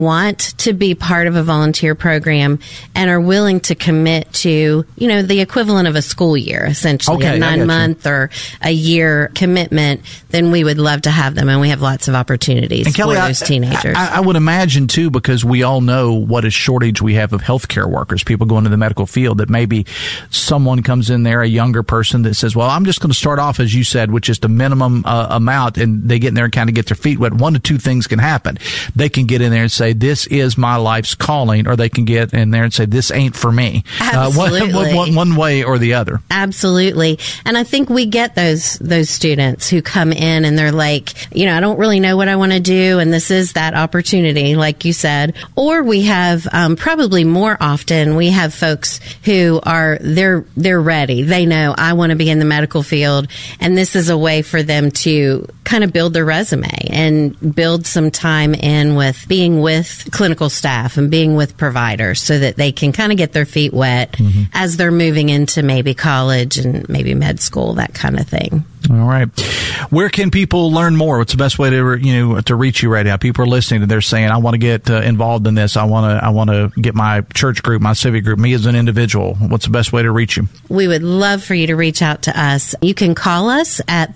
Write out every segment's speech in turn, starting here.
want to be part of a volunteer program and are willing to commit to, the equivalent of a school year, essentially, a 9-month or a year commitment, then we would love to have them. And we have lots of opportunities and Kelly, for those teenagers. I would imagine, too, because we all know what a shortage we have of healthcare workers, people going to the medical field, that maybe someone comes in there, a younger person that says, well, I'm just going to start off, as you said, with just a minimum amount, and they get in there and kind of get their feet wet. One of two things can happen. They can get in there and say, this is my life's calling, or they can get in there and say, this ain't for me. Absolutely. One way or the other. Absolutely. And I think we get those students who come in and they're like, I don't really know what I want to do, and this is that opportunity, like you said. Or we have, probably more often, we have folks who are, they're ready. They know, I want to be in the medical field, and this is a way for them to kind of build their resume and build some time in with being with clinical staff and being with providers so that they can kind of get their feet wet as they're moving into maybe college and maybe med school, that kind of thing. All right. Where can people learn more? What's the best way to reach you right now? People are listening and they're saying, I want to get involved in this. I want to get my church group, my civic group, me as an individual. What's the best way to reach you? We would love for you to reach out to us. You can call us at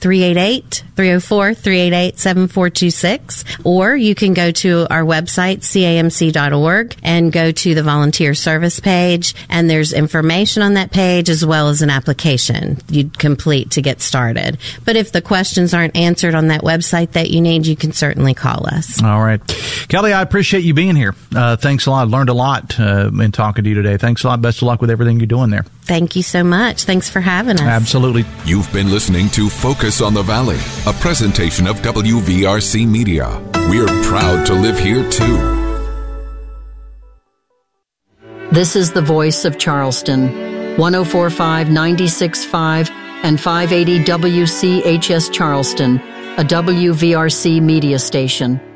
388-304-388-7426, or you can go to our website, camc.org, and go to the volunteer service page, and there's information on that page as well as an application you'd complete to get started. But if the questions aren't answered on that website that you need, you can certainly call us. All right. Kelly, I appreciate you being here. Thanks a lot. Learned a lot in talking to you today. Thanks a lot. Best of luck with everything you're doing there. Thank you so much. Thanks for having us. Absolutely. You've been listening to Focus on the Valley, a presentation of WVRC Media. We're proud to live here, too. This is the voice of Charleston, 104.5, 96.5, and 580 WCHS Charleston, a WVRC media station.